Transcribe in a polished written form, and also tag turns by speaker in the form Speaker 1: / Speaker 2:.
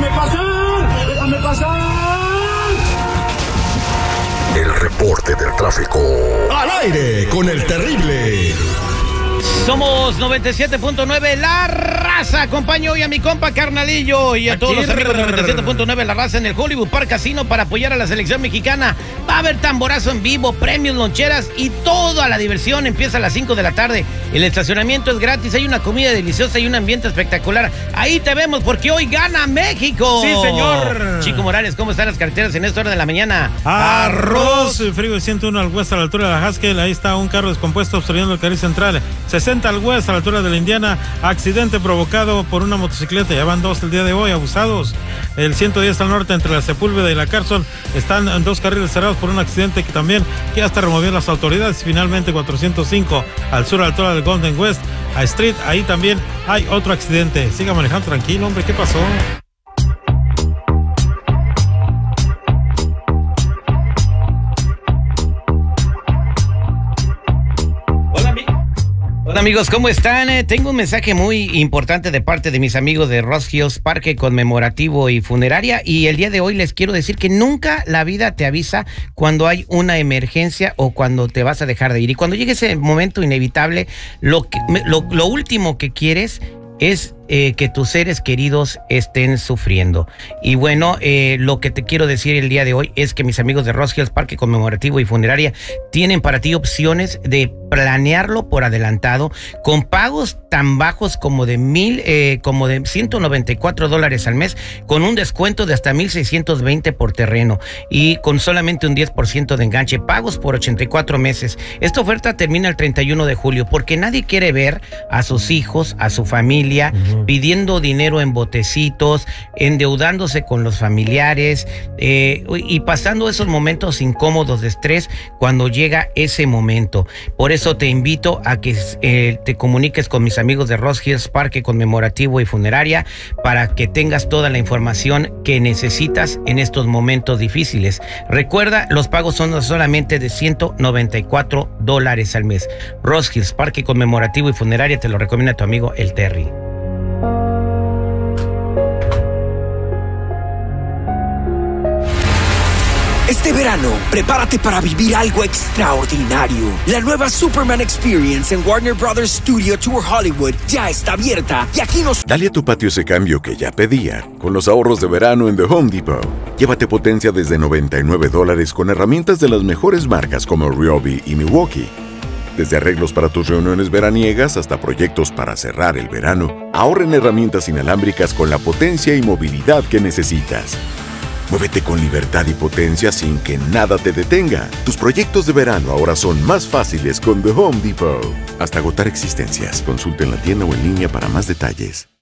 Speaker 1: ¡Déjame pasar! ¡Déjame pasar!
Speaker 2: El reporte del tráfico. Al aire con el terrible.
Speaker 3: Somos 97.9 La Raza. Acompaño hoy a mi compa Carnalillo y a todos los amigos de 97.9 La Raza en el Hollywood Park Casino para apoyar a la selección mexicana. Va a haber tamborazo en vivo, premios, loncheras y toda la diversión. Empieza a las 5 de la tarde. El estacionamiento es gratis, hay una comida deliciosa y un ambiente espectacular. Ahí te vemos porque hoy gana México.
Speaker 4: Sí, señor.
Speaker 3: Chico Morales, ¿cómo están las carreteras en esta hora de la mañana?
Speaker 4: Arroz, Freeway 101 al west a la altura de la Haskell. Ahí está un carro descompuesto obstruyendo el carril central. 60 al west a la altura de la Indiana. Accidente provocado por una motocicleta. Ya van dos el día de hoy, abusados. El 110 al norte entre la Sepúlveda y la Carson. Están dos carriles cerrados por un accidente que ya hasta removieron las autoridades. Finalmente 405 al sur a la altura del Golden West a Street. Ahí también hay otro accidente. Siga manejando tranquilo, hombre. ¿Qué pasó?
Speaker 3: Hola amigos, ¿cómo están? Tengo un mensaje muy importante de parte de mis amigos de Ross Hills Parque Conmemorativo y Funeraria, y el día de hoy les quiero decir que nunca la vida te avisa cuando hay una emergencia o cuando te vas a dejar de ir, y cuando llegue ese momento inevitable, lo último que quieres es que tus seres queridos estén sufriendo. Y bueno, lo que te quiero decir el día de hoy es que mis amigos de Ross Hills Parque Conmemorativo y Funeraria tienen para ti opciones de planearlo por adelantado con pagos tan bajos como de $194 al mes, con un descuento de hasta $1,620 por terreno y con solamente un 10% de enganche, pagos por 84 meses. Esta oferta termina el 31 de julio porque nadie quiere ver a sus hijos, a su familia, pidiendo dinero en botecitos, endeudándose con los familiares y pasando esos momentos incómodos de estrés cuando llega ese momento. Por eso te invito a que te comuniques con mis amigos de Ross Hills Parque Conmemorativo y Funeraria para que tengas toda la información que necesitas en estos momentos difíciles. Recuerda, los pagos son solamente de $194 al mes. Ross Hills Parque Conmemorativo y Funeraria te lo recomienda tu amigo el Terry.
Speaker 5: Este verano, prepárate para vivir algo extraordinario. La nueva Superman Experience en Warner Brothers Studio Tour Hollywood ya está abierta y aquí nos...
Speaker 6: Dale a tu patio ese cambio que ya pedía con los ahorros de verano en The Home Depot. Llévate potencia desde $99 con herramientas de las mejores marcas como Ryobi y Milwaukee. Desde arreglos para tus reuniones veraniegas hasta proyectos para cerrar el verano, ahorra en herramientas inalámbricas con la potencia y movilidad que necesitas. Muévete con libertad y potencia sin que nada te detenga. Tus proyectos de verano ahora son más fáciles con The Home Depot. Hasta agotar existencias. Consulta en la tienda o en línea para más detalles.